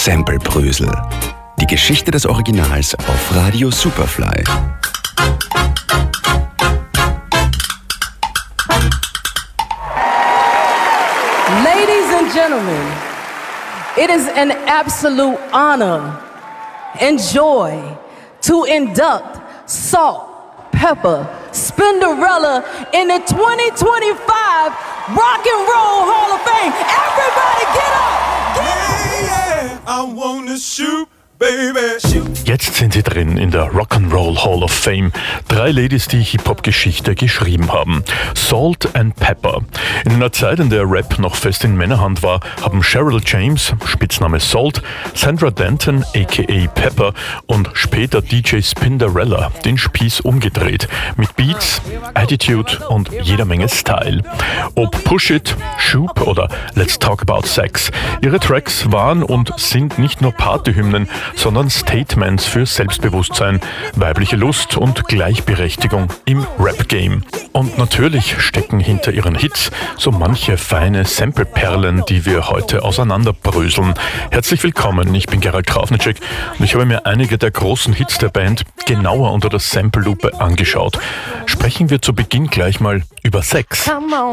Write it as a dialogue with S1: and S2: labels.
S1: Sample-Brösel. Die Geschichte des Originals auf Radio Superfly.
S2: Ladies and gentlemen, it is an absolute honor and joy to induct Salt, Pepper, Spinderella in the 2025 Rock and Roll Hall of Fame. Everybody get up! Get up!
S3: Yeah, I wanna shoot, baby, shoot.
S4: Jetzt sind sie drin in der Rock'n'Roll Hall of Fame. 3 Ladies, die Hip-Hop-Geschichte geschrieben haben. Salt and Pepper. In einer Zeit, in der Rap noch fest in Männerhand war, haben Cheryl James, Spitzname Salt, Sandra Denton aka Pepper und später DJ Spinderella den Spieß umgedreht. Mit Beats, Attitude und jeder Menge Style. Ob Push It, Shoop oder Let's Talk About Sex. Ihre Tracks waren und sind nicht nur Partyhymnen, sondern Statements für Selbstbewusstsein, weibliche Lust und Gleichberechtigung im Rap-Game. Und natürlich stecken hinter ihren Hits so manche feine Sample-Perlen, die wir heute auseinanderbröseln. Herzlich willkommen, ich bin Gerald Kraufnitschek und ich habe mir einige der großen Hits der Band genauer unter der Sample-Lupe angeschaut. Sprechen wir zu Beginn gleich mal über Sex.
S2: Come on.